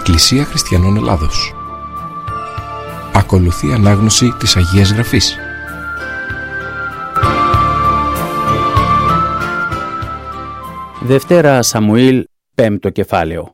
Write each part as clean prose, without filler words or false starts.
Εκκλησία Χριστιανών Ελλάδος. Ακολουθεί ανάγνωση της Αγίας Γραφής. Δευτέρα Σαμουήλ, 5ο κεφάλαιο.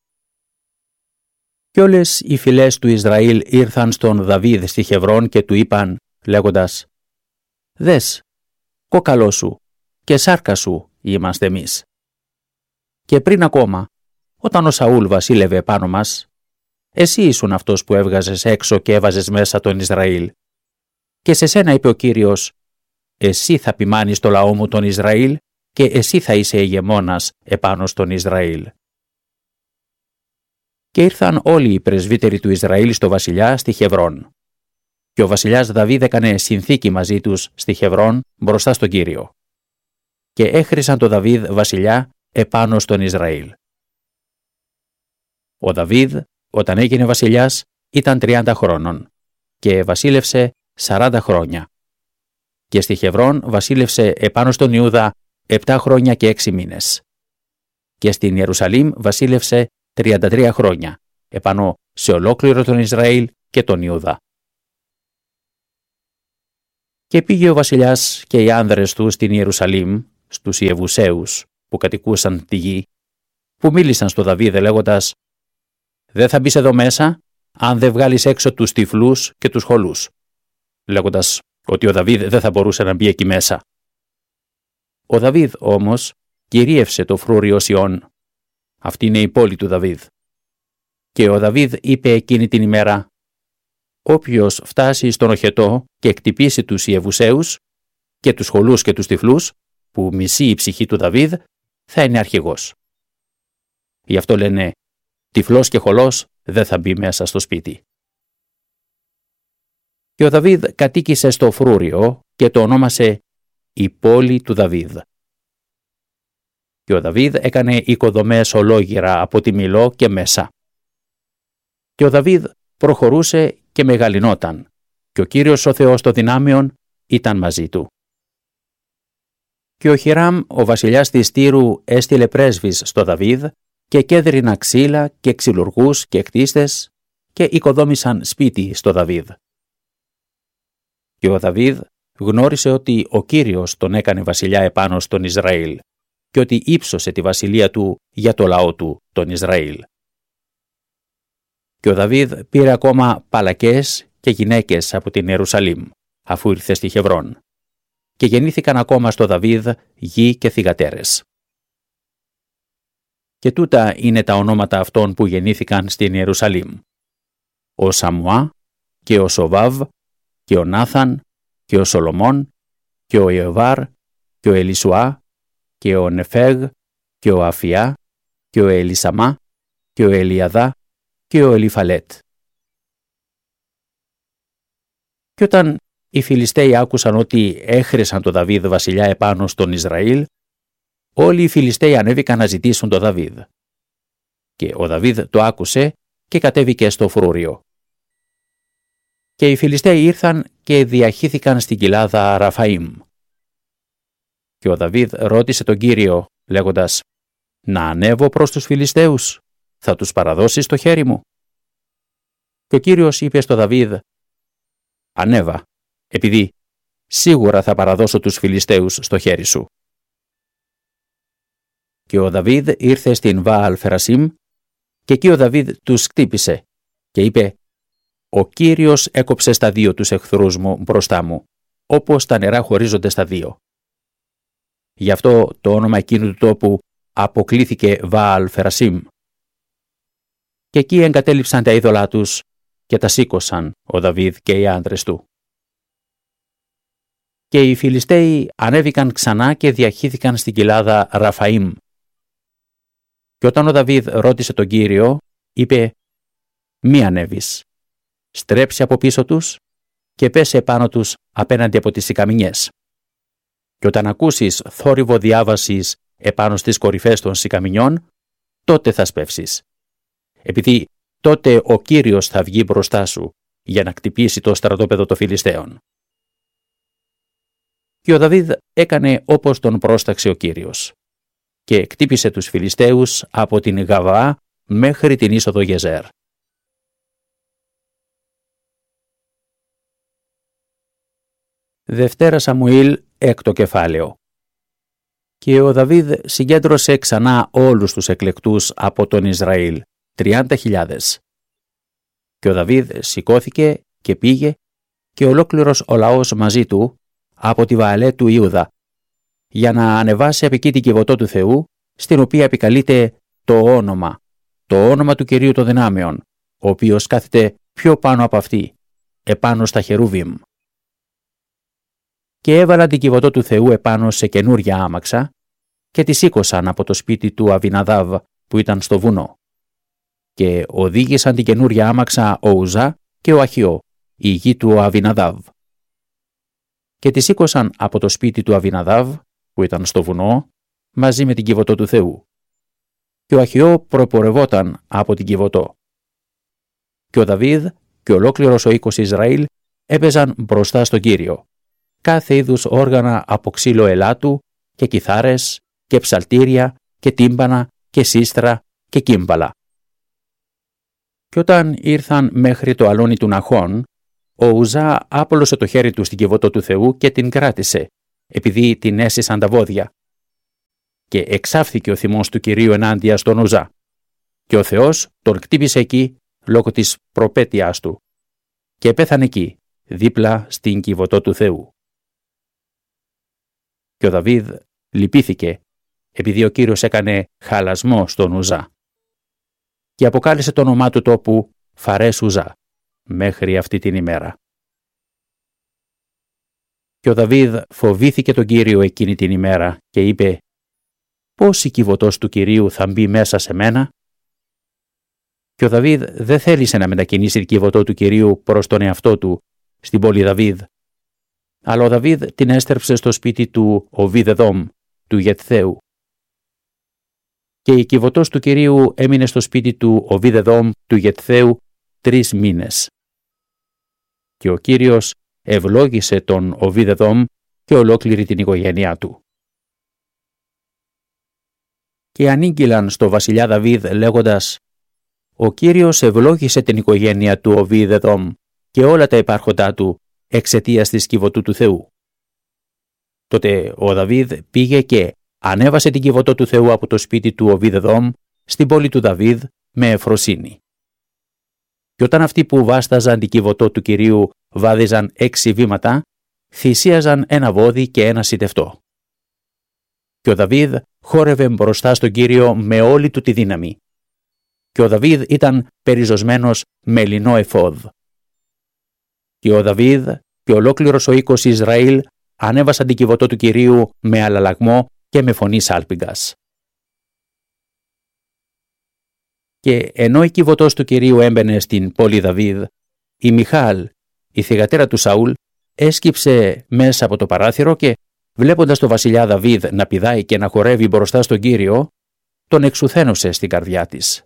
Κι όλες οι φυλές του Ισραήλ ήρθαν στον Δαβίδ στη Χεβρόν και του είπαν, λέγοντας: «Δες, κόκαλό σου και σάρκα σου είμαστε εμείς. Και πριν ακόμα, όταν ο Σαούλ βασίλευε πάνω μας, εσύ ήσουν αυτός που έβγαζες έξω και έβαζες μέσα τον Ισραήλ. Και σε σένα είπε ο Κύριος, εσύ θα ποιμάνεις το λαό μου τον Ισραήλ και εσύ θα είσαι ηγεμόνας επάνω στον Ισραήλ». Και ήρθαν όλοι οι πρεσβύτεροι του Ισραήλ στο βασιλιά στη Χεβρόν. Και ο βασιλιάς Δαβίδ έκανε συνθήκη μαζί τους στη Χεβρόν μπροστά στον Κύριο. Και έχρισαν το Δαβίδ βασιλιά επάνω στον Ισραήλ. Ο Δαβίδ, όταν έγινε βασιλιάς, ήταν 30 χρόνων και βασίλευσε 40 χρόνια. Και στη Χεβρόν βασίλευσε επάνω στον Ιούδα 7 χρόνια και 6 μήνες. Και στην Ιερουσαλήμ βασίλευσε 33 χρόνια, επάνω σε ολόκληρο τον Ισραήλ και τον Ιούδα. Και πήγε ο βασιλιάς και οι άνδρες του στην Ιερουσαλήμ, στους Ιεβουσαίους που κατοικούσαν τη γη, που μίλησαν στο Δαβίδ λέγοντας: «Δεν θα μπεις εδώ μέσα, αν δεν βγάλεις έξω τους τυφλούς και τους χολούς», λέγοντας ότι ο Δαβίδ δεν θα μπορούσε να μπει εκεί μέσα. Ο Δαβίδ όμως κυρίευσε το φρούριο Σιών. Αυτή είναι η πόλη του Δαβίδ. Και ο Δαβίδ είπε εκείνη την ημέρα: «Όποιος φτάσει στον οχετό και εκτυπήσει τους Ιεβουσαίους και τους χολούς και τους τυφλούς, που μισεί η ψυχή του Δαβίδ, θα είναι αρχηγός». Γι' αυτό λένε: «Τυφλός και χολός δεν θα μπει μέσα στο σπίτι». Και ο Δαβίδ κατοίκησε στο φρούριο και το ονόμασε «Η πόλη του Δαβίδ». Και ο Δαβίδ έκανε οικοδομές ολόγυρα από τη Μιλώ και μέσα. Και ο Δαβίδ προχωρούσε και μεγαλυνόταν, και ο Κύριος ο Θεός των δυνάμεων ήταν μαζί του. Και ο Χιράμ, ο βασιλιάς της Τύρου, έστειλε πρέσβεις στο Δαβίδ και κέδρινα ξύλα και ξυλουργούς και κτίστες και οικοδόμησαν σπίτι στο Δαβίδ. Και ο Δαβίδ γνώρισε ότι ο Κύριος τον έκανε βασιλιά επάνω στον Ισραήλ και ότι ύψωσε τη βασιλεία του για το λαό του, τον Ισραήλ. Και ο Δαβίδ πήρε ακόμα παλακές και γυναίκες από την Ιερουσαλήμ, αφού ήρθε στη Χεβρόν. Και γεννήθηκαν ακόμα στο Δαβίδ γη και θυγατέρες. Και τούτα είναι τα ονόματα αυτών που γεννήθηκαν στην Ιερουσαλήμ: ο Σαμουά και ο Σοβάβ και ο Νάθαν και ο Σολομών και ο Ιωβάρ και ο Ελισουά και ο Νεφέγ και ο Αφιά και ο Ελισαμά και ο Ελιαδά και ο Ελιφαλέτ. Και όταν οι Φιλιστέοι άκουσαν ότι έχρισαν το Δαβίδ βασιλιά επάνω στον Ισραήλ, όλοι οι Φιλιστέοι ανέβηκαν να ζητήσουν το Δαβίδ. Και ο Δαβίδ το άκουσε και κατέβηκε στο φρούριο. Και οι Φιλιστέοι ήρθαν και διαχύθηκαν στην κοιλάδα Ραφαΐμ. Και ο Δαβίδ ρώτησε τον Κύριο, λέγοντας: «Να ανέβω προς τους Φιλιστέους, θα τους παραδώσεις στο χέρι μου?» Και ο Κύριος είπε στο Δαβίδ: «Ανέβα, επειδή σίγουρα θα παραδώσω τους Φιλιστέους στο χέρι σου». Και ο Δαβίδ ήρθε στην Βαάλ Φερασίμ και εκεί ο Δαβίδ τους χτύπησε και είπε: «Ο Κύριος έκοψε στα δύο τους εχθρούς μου μπροστά μου, όπως τα νερά χωρίζονται στα δύο». Γι' αυτό το όνομα εκείνου του τόπου αποκλήθηκε Βαάλ Φερασίμ. Και εκεί εγκατέλειψαν τα είδωλά τους και τα σήκωσαν ο Δαβίδ και οι άντρες του. Και οι Φιλιστέοι ανέβηκαν ξανά και διαχύθηκαν στην κοιλάδα Ραφαΐμ. Και όταν ο Δαβίδ ρώτησε τον Κύριο, είπε: «Μη ανέβεις, στρέψε από πίσω τους και πέσε επάνω τους απέναντι από τις σικαμινιές. Και όταν ακούσεις θόρυβο διάβασης επάνω στις κορυφές των σικαμινιών, τότε θα σπεύσεις. Επειδή τότε ο Κύριος θα βγει μπροστά σου για να κτυπήσει το στρατόπεδο των Φιλιστέων». Και ο Δαβίδ έκανε όπως τον πρόσταξε ο Κύριος και κτύπησε τους Φιλιστέους από την Γαβαά μέχρι την είσοδο Γεζέρ. Δευτέρα Σαμουήλ, 6ο κεφάλαιο. Και ο Δαβίδ συγκέντρωσε ξανά όλους τους εκλεκτούς από τον Ισραήλ, 30.000. Και ο Δαβίδ σηκώθηκε και πήγε και ολόκληρος ο λαός μαζί του από τη Βααλέ του Ιούδα, για να ανεβάσει από εκεί την Κιβωτό του Θεού, στην οποία επικαλείται το όνομα του Κυρίου των Δυνάμεων, ο οποίος κάθεται πιο πάνω από αυτή, επάνω στα χερούβιμ. Και έβαλαν την Κιβωτό του Θεού επάνω σε καινούρια άμαξα και τη σήκωσαν από το σπίτι του Αβιναδάβ που ήταν στο βουνό. Και οδήγησαν την καινούρια άμαξα ο Ουζά και ο Αχιώ, η γη του Αβιναδάβ. Και τη σήκωσαν από το σπίτι του Αβιναδάβ που ήταν στο βουνό μαζί με την Κιβωτό του Θεού. Και ο Αχιώ προπορευόταν από την Κιβωτό. Και ο Δαβίδ και ολόκληρος ο οίκος Ισραήλ έπαιζαν μπροστά στον Κύριο, κάθε είδους όργανα από ξύλο ελάτου και κιθάρες και ψαλτήρια και τύμπανα και σύστρα και κύμπαλα. Και όταν ήρθαν μέχρι το αλόνι του Ναχών, ο Ουζά άπολωσε το χέρι του στην Κιβωτό του Θεού και την κράτησε, επειδή την έσυσαν τα βόδια. Και εξάφθηκε ο θυμός του Κυρίου ενάντια στον Ουζά. Και ο Θεός τον χτύπησε εκεί λόγω της προπέτειάς του. Και πέθανε εκεί, δίπλα στην Κιβωτό του Θεού. Και ο Δαβίδ λυπήθηκε, επειδή ο Κύριος έκανε χαλασμό στον Ουζά. Και αποκάλεσε το όνομά του τόπου Φαρές Ουζά, μέχρι αυτή την ημέρα. Και ο Δαβίδ φοβήθηκε τον Κύριο εκείνη την ημέρα και είπε: «Πώς η Κιβωτός του Κυρίου θα μπει μέσα σε μένα?» Και ο Δαβίδ δεν θέλησε να μετακινήσει την Κιβωτό του Κυρίου προς τον εαυτό του στην πόλη Δαβίδ. Αλλά ο Δαβίδ την έστρεψε στο σπίτι του Οβίδ-εδόμ, του Γετθαίου. Και η Κιβωτός του Κυρίου έμεινε στο σπίτι του Οβίδ-εδόμ, του Γετθαίου, 3 μήνες. Και ο Κύριος ευλόγησε τον Οβίδ-εδόμ και ολόκληρη την οικογένειά του. Και ανήγγυλαν στο βασιλιά Δαβίδ λέγοντας: «Ο Κύριος ευλόγησε την οικογένεια του Οβίδ-εδόμ και όλα τα υπάρχοντά του εξαιτίας της Κιβωτού του Θεού». Τότε ο Δαβίδ πήγε και ανέβασε την Κιβωτό του Θεού από το σπίτι του Οβίδ-εδόμ στην πόλη του Δαβίδ με ευφροσύνη. Και όταν αυτοί που βάσταζαν την Κιβωτό του Κυρίου βάδιζαν 6 βήματα, θυσίαζαν ένα βόδι και ένα σιτευτό. Και ο Δαβίδ χόρευε μπροστά στον Κύριο με όλη του τη δύναμη. Και ο Δαβίδ ήταν περιζωσμένος με λινό εφόδ. Και ο Δαβίδ και ολόκληρος ο οίκος Ισραήλ ανέβασαν την Κιβωτό του Κυρίου με αλλαλαγμό και με φωνή σάλπιγγας. Και ενώ η Κιβωτός του Κυρίου έμπαινε στην πόλη Δαβίδ, η Μιχάλ, η θυγατέρα του Σαούλ, έσκυψε μέσα από το παράθυρο και, βλέποντας τον βασιλιά Δαβίδ να πηδάει και να χορεύει μπροστά στον Κύριο, τον εξουθένωσε στην καρδιά της.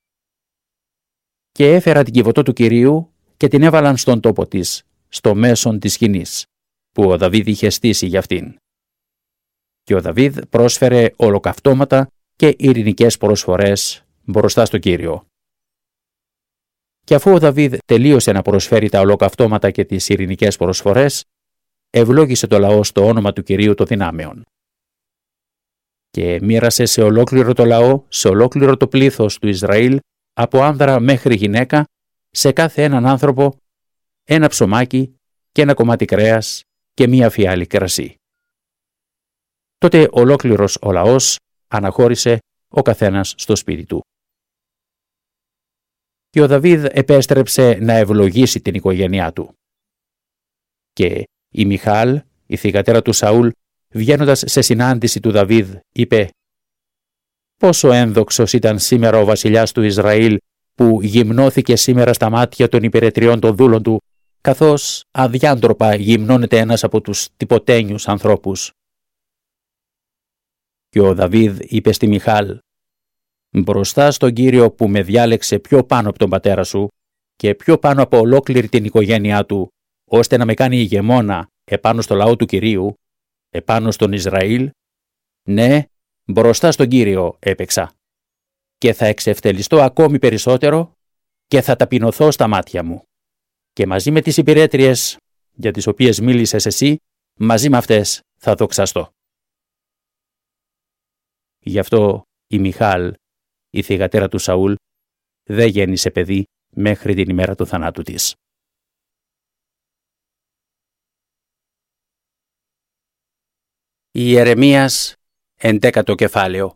Και έφερα την Κιβωτό του Κυρίου και την έβαλαν στον τόπο της, στο μέσον της σκηνής, που ο Δαβίδ είχε στήσει για αυτήν. Και ο Δαβίδ πρόσφερε ολοκαυτώματα και ειρηνικές προσφορές μπροστά στον Κύριο. Και αφού ο Δαβίδ τελείωσε να προσφέρει τα ολοκαυτώματα και τις ειρηνικές προσφορές, ευλόγησε το λαό στο όνομα του Κυρίου των Δυνάμεων. Και μοίρασε σε ολόκληρο το λαό, σε ολόκληρο το πλήθος του Ισραήλ, από άνδρα μέχρι γυναίκα, σε κάθε έναν άνθρωπο, ένα ψωμάκι και ένα κομμάτι κρέας και μία φιάλη κρασί. Τότε ολόκληρος ο λαός αναχώρησε ο καθένας στο σπίτι του. Και ο Δαβίδ επέστρεψε να ευλογήσει την οικογένειά του. Και η Μιχάλ, η θυγατέρα του Σαούλ, βγαίνοντας σε συνάντηση του Δαβίδ, είπε: «Πόσο ένδοξος ήταν σήμερα ο βασιλιάς του Ισραήλ, που γυμνώθηκε σήμερα στα μάτια των υπηρετριών των δούλων του, καθώς αδιάντροπα γυμνώνεται ένας από τους τυποτένιους ανθρώπους». Και ο Δαβίδ είπε στη Μιχάλ: «Μπροστά στον Κύριο που με διάλεξε πιο πάνω από τον πατέρα σου και πιο πάνω από ολόκληρη την οικογένειά του, ώστε να με κάνει ηγεμόνα επάνω στο λαό του Κυρίου, επάνω στον Ισραήλ, ναι, μπροστά στον Κύριο έπαιξα. και θα εξευτελιστώ ακόμη περισσότερο και θα ταπεινωθώ στα μάτια μου. Και μαζί με τις υπηρέτριες για τις οποίες μίλησες εσύ, μαζί με αυτές θα δοξαστώ. Γι' αυτό η Μιχάλ, η θυγατέρα του Σαούλ, δεν γέννησε παιδί μέχρι την ημέρα του θανάτου της. Ιερεμίας, 11ο κεφάλαιο.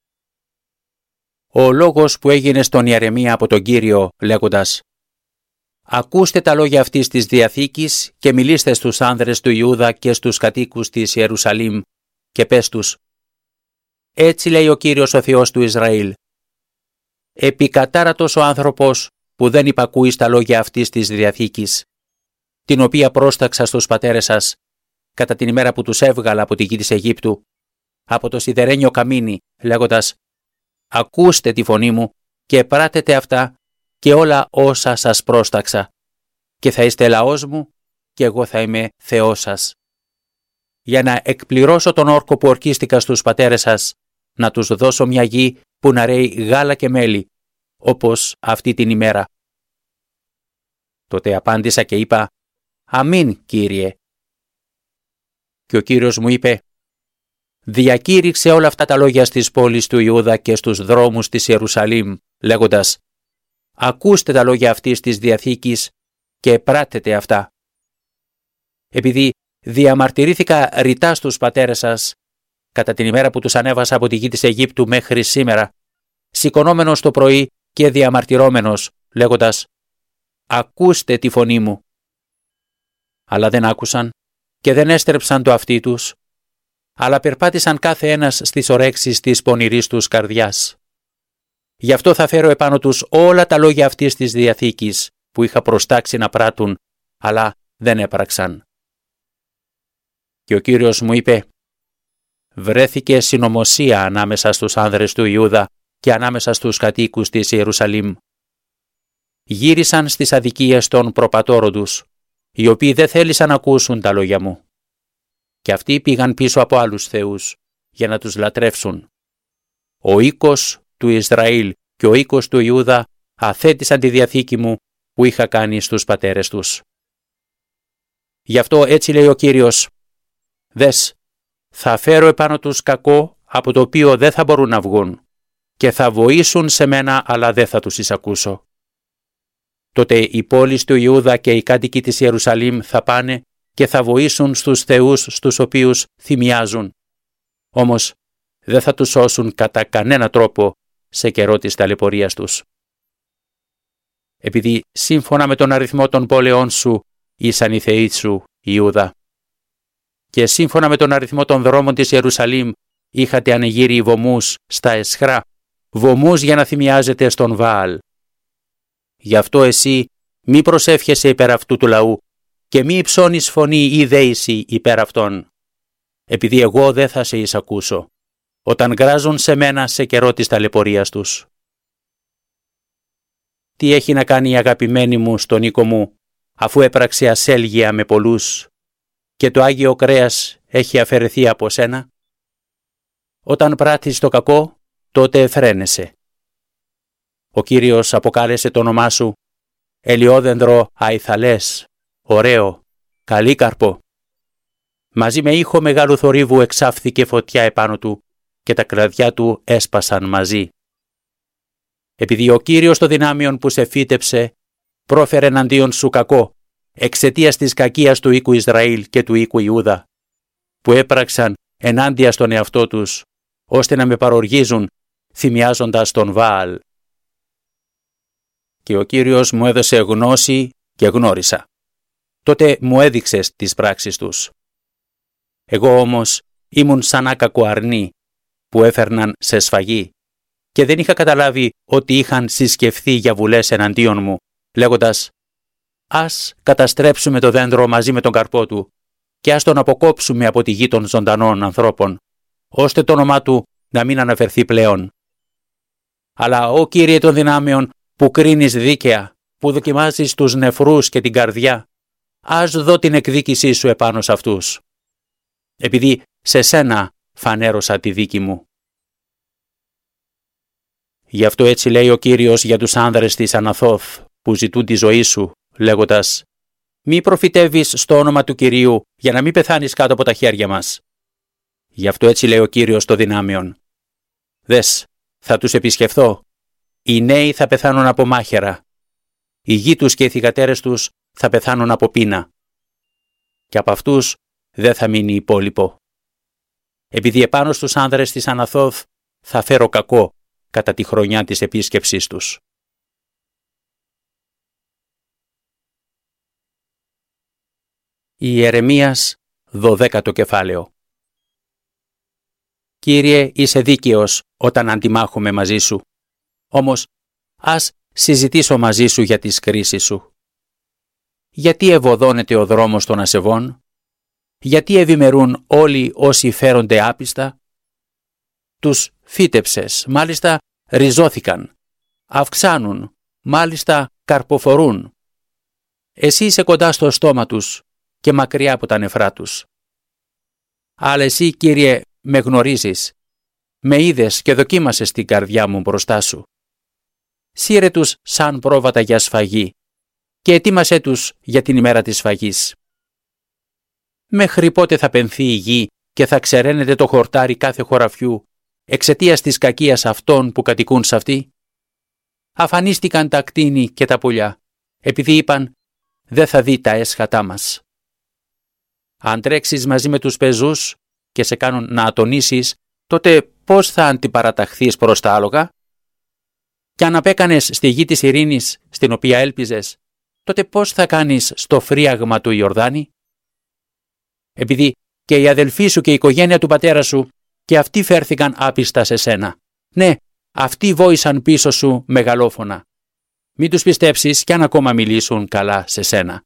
Ο λόγος που έγινε στον Ιερεμία από τον Κύριο λέγοντας «Ακούστε τα λόγια αυτής της Διαθήκης και μιλήστε στους άνδρες του Ιούδα και στους κατοίκους της Ιερουσαλήμ και πες τους «Έτσι λέει ο Κύριος ο Θεός του Ισραήλ. Επικατάρατος ο άνθρωπος που δεν υπακούει στα λόγια αυτής της Διαθήκης, την οποία πρόσταξα στους πατέρες σας κατά την ημέρα που τους έβγαλα από τη γη της Αιγύπτου, από το σιδερένιο καμίνι, λέγοντας «Ακούστε τη φωνή μου και πράτετε αυτά και όλα όσα σας πρόσταξα, και θα είστε λαός μου και εγώ θα είμαι Θεός σας. Για να εκπληρώσω τον όρκο που ορκίστηκα στους πατέρες σας, να τους δώσω μια γη που να ρέει γάλα και μέλι, όπως αυτή την ημέρα». Τότε απάντησα και είπα «Αμήν, Κύριε». Και ο Κύριος μου είπε «Διακήρυξε όλα αυτά τα λόγια στις πόλεις του Ιούδα και στους δρόμους της Ιερουσαλήμ, λέγοντας «Ακούστε τα λόγια αυτής της Διαθήκης και πράτετε αυτά. Επειδή διαμαρτυρήθηκα ρητά στους πατέρες σας, κατά την ημέρα που τους ανέβασα από τη γη της Αιγύπτου μέχρι σήμερα, σηκωνόμενος το πρωί και διαμαρτυρώμενος, λέγοντας «Ακούστε τη φωνή μου». Αλλά δεν άκουσαν και δεν έστρεψαν το αυτί τους, αλλά περπάτησαν κάθε ένας στις ορέξεις της πονηρής τους καρδιάς. Γι' αυτό θα φέρω επάνω τους όλα τα λόγια αυτής της Διαθήκης που είχα προστάξει να πράττουν, αλλά δεν έπραξαν. Και ο Κύριος μου είπε «Βρέθηκε συνωμοσία ανάμεσα στους άνδρες του Ιούδα και ανάμεσα στους κατοίκους της Ιερουσαλήμ. Γύρισαν στις αδικίες των προπατώρων τους, οι οποίοι δεν θέλησαν να ακούσουν τα λόγια μου. Και αυτοί πήγαν πίσω από άλλους θεούς για να τους λατρεύσουν. Ο οίκος του Ισραήλ και ο οίκος του Ιούδα αθέτησαν τη Διαθήκη μου που είχα κάνει στους πατέρες τους. Γι' αυτό έτσι λέει ο Κύριος «Δες, θα φέρω επάνω τους κακό από το οποίο δεν θα μπορούν να βγουν και θα βοήσουν σε μένα αλλά δεν θα τους εισακούσω. Τότε οι πόλεις του Ιούδα και οι κάτοικοι της Ιερουσαλήμ θα πάνε και θα βοήσουν στους θεούς στους οποίους θυμιάζουν. Όμως δεν θα τους σώσουν κατά κανένα τρόπο σε καιρό της ταλαιπωρίας τους. Επειδή σύμφωνα με τον αριθμό των πόλεων σου ήσαν οι θεοί σου, Ιούδα, και σύμφωνα με τον αριθμό των δρόμων της Ιερουσαλήμ είχατε ανεγείρει βωμούς στα εσχρά, βωμούς για να θυμιάζετε στον Βαάλ. Γι' αυτό εσύ μη προσεύχεσαι υπέρ αυτού του λαού και μη υψώνεις φωνή ή δέηση υπέρ αυτών, επειδή εγώ δεν θα σε εισακούσω, όταν γκράζουν σε μένα σε καιρό της ταλαιπωρίας τους. Τι έχει να κάνει η αγαπημένη μου στον οίκο μου, αφού έπραξε ασέλγεια με πολλούς και το Άγιο Κρέας έχει αφαιρεθεί από σένα? Όταν πράττεις το κακό, τότε εφραίνεσαι. Ο Κύριος αποκάλεσε το όνομά σου ελαιόδεντρο αϊθαλές, ωραίο, καλύκαρπο. Μαζί με ήχο μεγάλου θορύβου εξάφθηκε φωτιά επάνω του και τα κλαδιά του έσπασαν μαζί. Επειδή ο Κύριος των δυνάμεων που σε φύτεψε πρόφερε εναντίον σου κακό, εξαιτίας της κακίας του οίκου Ισραήλ και του οίκου Ιούδα, που έπραξαν ενάντια στον εαυτό τους, ώστε να με παροργίζουν, θυμιάζοντας τον Βαάλ. Και ο Κύριος μου έδωσε γνώση και γνώρισα. Τότε μου έδειξες τις πράξεις τους. Εγώ όμως ήμουν σαν άκακο αρνί που έφερναν σε σφαγή και δεν είχα καταλάβει ότι είχαν συσκεφθεί για βουλές εναντίον μου, λέγοντας «Ας καταστρέψουμε το δέντρο μαζί με τον καρπό του και ας τον αποκόψουμε από τη γη των ζωντανών ανθρώπων, ώστε το όνομά του να μην αναφερθεί πλέον». Αλλά, ο Κύριε των δυνάμεων, που κρίνεις δίκαια, που δοκιμάζεις τους νεφρούς και την καρδιά, ας δω την εκδίκησή σου επάνω σε αυτούς, επειδή σε σένα φανέρωσα τη δίκη μου. Γι' αυτό έτσι λέει ο Κύριος για τους άνδρες της Αναθώθ που ζητούν τη ζωή σου, λέγοντας «Μη προφητεύεις στο όνομα του Κυρίου για να μην πεθάνεις κάτω από τα χέρια μας». Γι' αυτό έτσι λέει ο Κύριος των δυνάμεων. «Δες, θα τους επισκεφθώ. Οι νέοι θα πεθάνουν από μάχαιρα. Οι γη τους και οι θυγατέρες τους θα πεθάνουν από πείνα. Και από αυτούς δεν θα μείνει υπόλοιπο. Επειδή επάνω στους άνδρες της Αναθώθ θα φέρω κακό κατά τη χρονιά της επίσκεψής τους». Ιερεμίας 12ο κεφάλαιο. Κύριε, είσαι δίκαιος όταν αντιμάχομαι μαζί σου. Όμως, ας συζητήσω μαζί σου για τις κρίσεις σου. Γιατί ευωδώνεται ο δρόμος των ασεβών? Γιατί ευημερούν όλοι όσοι φέρονται άπιστα? Τους φύτεψες, μάλιστα ριζώθηκαν. Αυξάνουν, μάλιστα καρποφορούν. Εσύ είσαι κοντά στο στόμα τους και μακριά από τα νεφρά τους. Αλλά εσύ, Κύριε, με γνωρίζεις. Με είδες και δοκίμασες την καρδιά μου μπροστά σου. Σύρε τους σαν πρόβατα για σφαγή και ετοίμασέ τους για την ημέρα της σφαγής. Μέχρι πότε θα πενθεί η γη και θα ξεραίνεται το χορτάρι κάθε χωραφιού εξαιτίας της κακίας αυτών που κατοικούν σε αυτή? Αφανίστηκαν τα κτήνη και τα πουλιά, επειδή είπαν «Δεν θα δει τα έσχατά μας». Αν τρέξεις μαζί με τους πεζούς και σε κάνουν να ατονίσεις, τότε πώς θα αντιπαραταχθείς προς τα άλογα? Και αν απέκανες στη γη της ειρήνης, στην οποία έλπιζες, τότε πώς θα κάνεις στο φρίαγμα του Ιορδάνη? Επειδή και οι αδελφοί σου και η οικογένεια του πατέρα σου και αυτοί φέρθηκαν άπιστα σε σένα. Ναι, αυτοί βόησαν πίσω σου μεγαλόφωνα. Μην τους πιστέψεις κι αν ακόμα μιλήσουν καλά σε σένα.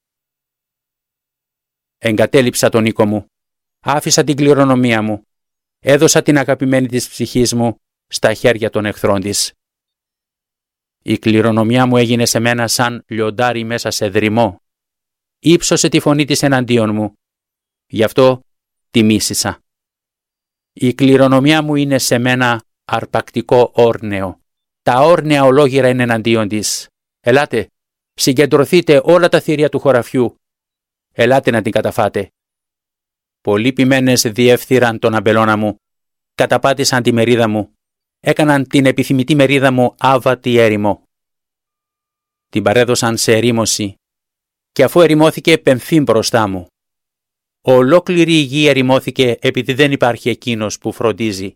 Εγκατέλειψα τον οίκο μου, άφησα την κληρονομία μου, έδωσα την αγαπημένη της ψυχής μου στα χέρια των εχθρών της. Η κληρονομιά μου έγινε σε μένα σαν λιοντάρι μέσα σε δρυμό. Ήψωσε τη φωνή της εναντίον μου. Γι' αυτό τη μίσησα. Η κληρονομιά μου είναι σε μένα αρπακτικό όρνεο. Τα όρνεα ολόγυρα είναι εναντίον της. Ελάτε, συγκεντρωθείτε όλα τα θηρία του χωραφιού. Ελάτε να την καταφάτε. Πολλοί ποιμένες διεύθυραν τον αμπελώνα μου. Καταπάτησαν τη μερίδα μου. Έκαναν την επιθυμητή μερίδα μου άβατη έρημο. Την παρέδωσαν σε ερήμωση και αφού ερημώθηκε πενθεί μπροστά μου. Ολόκληρη η γη ερημώθηκε επειδή δεν υπάρχει εκείνος που φροντίζει.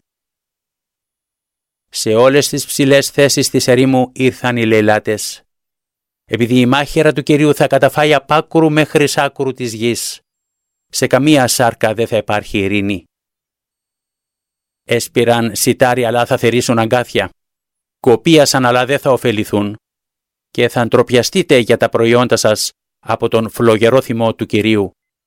Σε όλες τις ψηλές θέσεις της ερήμου ήρθαν οι λαιλάτες. Επειδή η μάχαιρα του Κυρίου θα καταφάει απ' άκρου μέχρι άκρου της γης. Σε καμία σάρκα δεν θα υπάρχει ειρήνη. Έσπηραν σιτάρι αλλά θα θερήσουν αγκάθια. Κοπίασαν αλλά δεν θα ωφεληθούν. Και θα ντροπιαστείτε για τα προϊόντα σας από τον φλογερό θυμό του Κυρίου.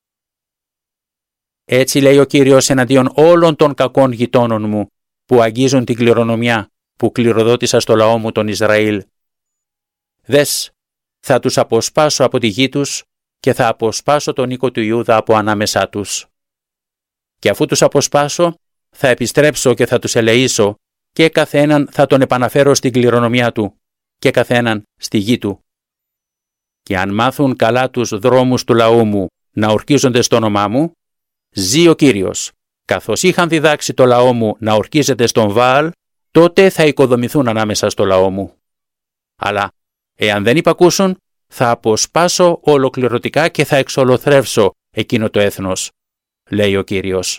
Έτσι λέει ο Κύριος εναντίον όλων των κακών γειτόνων μου που αγγίζουν την κληρονομιά που κληροδότησα στο λαό μου τον Ισραήλ. Δες, θα τους αποσπάσω από τη γη τους και θα αποσπάσω τον οίκο του Ιούδα από ανάμεσά τους. Και αφού τους αποσπάσω, θα επιστρέψω και θα τους ελεήσω και καθέναν θα τον επαναφέρω στην κληρονομιά του και καθέναν στη γη του. Και αν μάθουν καλά τους δρόμους του λαού μου να ορκίζονται στο όνομά μου, ζει ο Κύριος, καθώς είχαν διδάξει το λαό μου να ορκίζεται στον Βαάλ, τότε θα οικοδομηθούν ανάμεσα στο λαό μου. Αλλά εάν δεν υπακούσουν, θα αποσπάσω ολοκληρωτικά και θα εξολοθρεύσω εκείνο το έθνος, λέει ο Κύριος.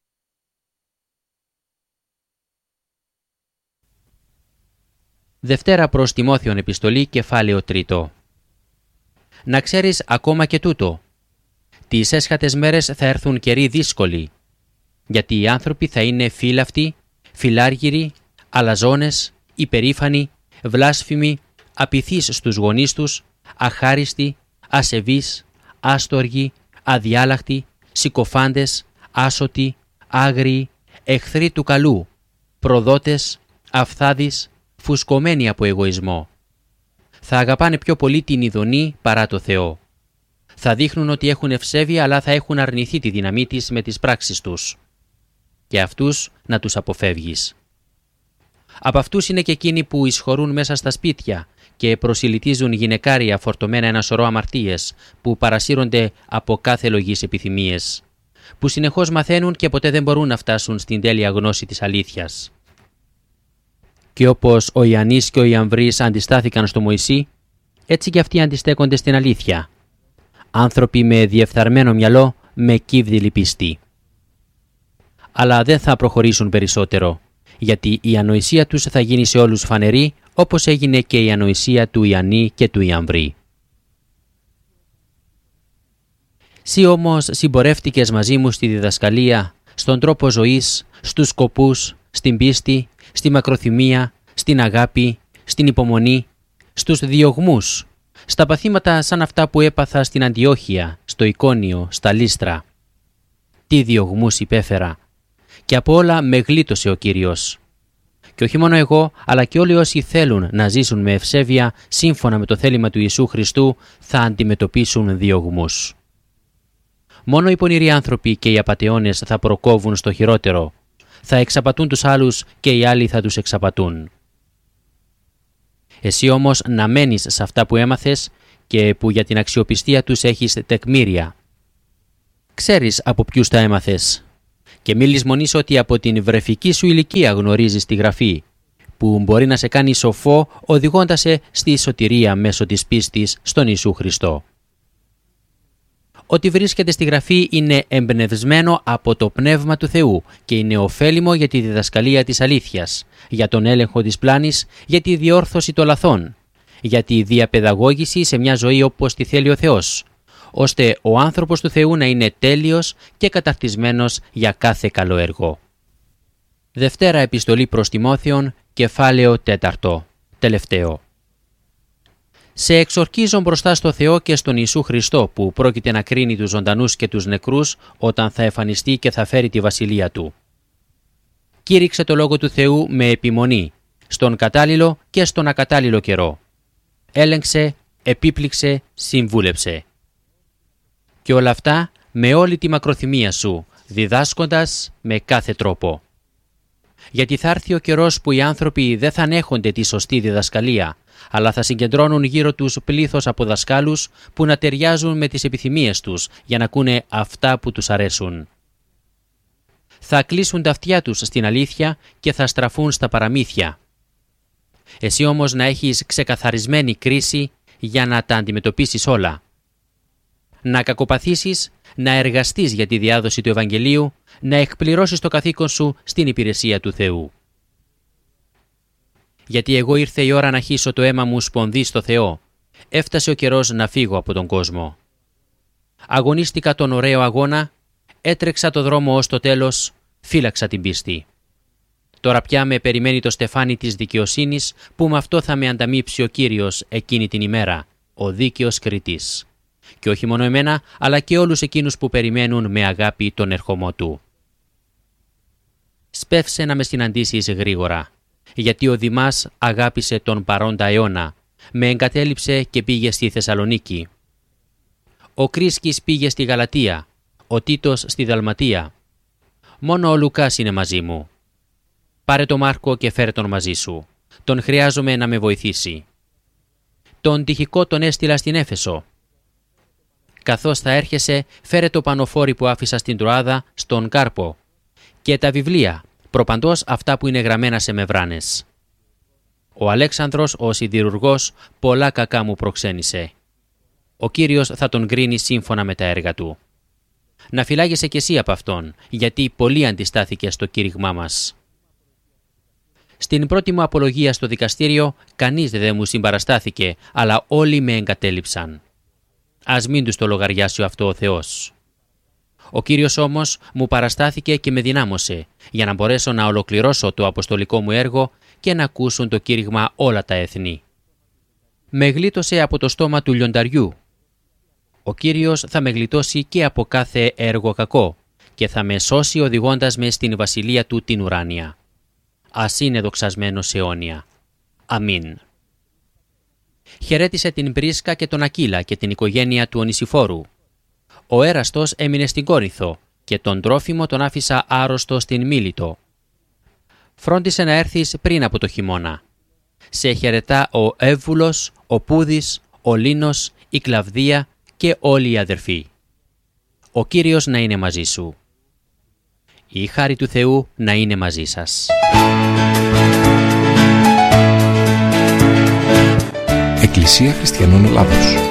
Δευτέρα προς Τιμόθεον επιστολή, κεφάλαιο 3. Να ξέρεις ακόμα και τούτο. Τις έσχατες μέρες θα έρθουν καιροί δύσκολοι, γιατί οι άνθρωποι θα είναι φύλαυτοι, φιλάργυροι, αλαζόνες, υπερήφανοι, βλάσφημοι, απειθείς στους γονείς τους, αχάριστοι, ασεβείς, άστοργοι, αδιάλακτοι, συκοφάντες, άσωτοι, άγριοι, εχθροί του καλού, προδότες, αυθάδεις, φουσκωμένοι από εγωισμό. Θα αγαπάνε πιο πολύ την ειδονή παρά το Θεό. Θα δείχνουν ότι έχουν ευσέβεια, αλλά θα έχουν αρνηθεί τη δύναμή της με τις πράξεις τους. Και αυτούς να τους αποφεύγεις. Από αυτούς είναι και εκείνοι που εισχωρούν μέσα στα σπίτια και προσιλητίζουν γυναικάρια φορτωμένα ένα σωρό αμαρτίες που παρασύρονται από κάθε λογής επιθυμίες, που συνεχώς μαθαίνουν και ποτέ δεν μπορούν να φτάσουν στην τέλεια γνώση της αλήθειας. Και όπως ο Ιαννής και ο Ιαμβρής αντιστάθηκαν στο Μωυσή, έτσι και αυτοί αντιστέκονται στην αλήθεια. Άνθρωποι με διεφθαρμένο μυαλό, με κύβδηλη πίστη. Αλλά δεν θα προχωρήσουν περισσότερο, γιατί η ανοησία τους θα γίνει σε όλους φανερή, όπως έγινε και η ανοησία του Ιαννή και του Ιαμβρή. Συ όμως συμπορεύτηκες μαζί μου στη διδασκαλία, στον τρόπο ζωής, στους σκοπούς, στην πίστη, στη μακροθυμία, στην αγάπη, στην υπομονή, στους διωγμούς, στα παθήματα σαν αυτά που έπαθα στην Αντιόχεια, στο Εικόνιο, στα Λίστρα. Τι διωγμούς υπέφερα! Και από όλα με γλίτωσε ο Κύριος. Και όχι μόνο εγώ, αλλά και όλοι όσοι θέλουν να ζήσουν με ευσέβεια σύμφωνα με το θέλημα του Ιησού Χριστού θα αντιμετωπίσουν διωγμούς. Μόνο οι πονηροί άνθρωποι και οι απατεώνες θα προκόβουν στο χειρότερο. Θα εξαπατούν τους άλλους και οι άλλοι θα τους εξαπατούν. Εσύ όμως να μένεις σε αυτά που έμαθες και που για την αξιοπιστία τους έχεις τεκμήρια. Ξέρεις από ποιους τα έμαθες. Και μη λησμονείς ότι από την βρεφική σου ηλικία γνωρίζεις τη Γραφή, που μπορεί να σε κάνει σοφό οδηγώντας σε στη σωτηρία μέσω της πίστης στον Ιησού Χριστό. Ό,τι βρίσκεται στη Γραφή είναι εμπνευσμένο από το Πνεύμα του Θεού και είναι ωφέλιμο για τη διδασκαλία της αλήθειας, για τον έλεγχο της πλάνης, για τη διόρθωση των λαθών, για τη διαπαιδαγώγηση σε μια ζωή όπως τη θέλει ο Θεός, ώστε ο άνθρωπος του Θεού να είναι τέλειος και καταρτισμένος για κάθε καλό έργο. Δευτέρα Επιστολή προς Τιμόθεον, κεφάλαιο 4, τελευταίο. Σε εξορκίζω μπροστά στο Θεό και στον Ιησού Χριστό που πρόκειται να κρίνει τους ζωντανούς και τους νεκρούς όταν θα εμφανιστεί και θα φέρει τη βασιλεία Του. Κήρυξε το Λόγο του Θεού με επιμονή, στον κατάλληλο και στον ακατάλληλο καιρό. Έλεγξε, επίπληξε, συμβούλεψε. Και όλα αυτά με όλη τη μακροθυμία σου, διδάσκοντας με κάθε τρόπο. Γιατί θα έρθει ο καιρός που οι άνθρωποι δεν θα ανέχονται τη σωστή διδασκαλία, αλλά θα συγκεντρώνουν γύρω τους πλήθος από δασκάλους που να ταιριάζουν με τις επιθυμίες τους για να ακούνε αυτά που τους αρέσουν. Θα κλείσουν τα αυτιά τους στην αλήθεια και θα στραφούν στα παραμύθια. Εσύ όμως να έχεις ξεκαθαρισμένη κρίση για να τα αντιμετωπίσεις όλα. Να κακοπαθήσεις, να εργαστείς για τη διάδοση του Ευαγγελίου, να εκπληρώσεις το καθήκον σου στην υπηρεσία του Θεού. Γιατί εγώ ήρθε η ώρα να χύσω το αίμα μου σπονδί στο Θεό. Έφτασε ο καιρός να φύγω από τον κόσμο. Αγωνίστηκα τον ωραίο αγώνα, έτρεξα το δρόμο ως το τέλος, φύλαξα την πίστη. Τώρα πια με περιμένει το στεφάνι της δικαιοσύνης που με αυτό θα με ανταμείψει ο Κύριος εκείνη την ημέρα, ο δίκαιος κριτής. Και όχι μόνο εμένα, αλλά και όλους εκείνους που περιμένουν με αγάπη τον ερχομό Του. Σπεύσε να με συναντήσεις γρήγορα, γιατί ο Δημάς αγάπησε τον παρόντα αιώνα, με εγκατέλειψε και πήγε στη Θεσσαλονίκη. Ο Κρίσκης πήγε στη Γαλατία, ο Τίτος στη Δαλματία. Μόνο ο Λουκάς είναι μαζί μου. Πάρε τον Μάρκο και φέρε τον μαζί σου. Τον χρειάζομαι να με βοηθήσει. Τον Τυχικό τον έστειλα στην Έφεσο. Καθώς θα έρχεσαι, φέρε το πανοφόρι που άφησα στην Τροάδα, στον Κάρπο, και τα βιβλία, προπαντός αυτά που είναι γραμμένα σε μεμβράνες. Ο Αλέξανδρος, ο σιδηρουργός, πολλά κακά μου προξένησε. Ο Κύριος θα τον κρίνει σύμφωνα με τα έργα του. Να φυλάγεσαι κι εσύ από αυτόν, γιατί πολύ αντιστάθηκε στο κήρυγμά μας. Στην πρώτη μου απολογία στο δικαστήριο, κανείς δεν μου συμπαραστάθηκε, αλλά όλοι με εγκατέλειψαν. Ας μην τους το λογαριάσει αυτό ο Θεός. Ο Κύριος όμως μου παραστάθηκε και με δυνάμωσε, για να μπορέσω να ολοκληρώσω το αποστολικό μου έργο και να ακούσουν το κήρυγμα όλα τα έθνη. Με γλίτωσε από το στόμα του λιονταριού. Ο Κύριος θα με γλιτώσει και από κάθε έργο κακό και θα με σώσει οδηγώντας με στην βασιλεία Του την ουράνια. Ας είναι δοξασμένος αιώνια. Αμήν. Χαιρέτησε την Πρίσκα και τον Ακύλα και την οικογένεια του Ονησιφόρου. Ο Έραστος έμεινε στην Κόρινθο και τον Τρόφιμο τον άφησα άρρωστο στην Μίλητο. Φρόντισε να έρθεις πριν από το χειμώνα. Σε χαιρετά ο Εύβουλος, ο Πούδης, ο Λίνος, η Κλαβδία και όλοι οι αδερφοί. Ο Κύριος να είναι μαζί σου. Η χάρη του Θεού να είναι μαζί σας. Εκκλησία Χριστιανών Ελλάδος.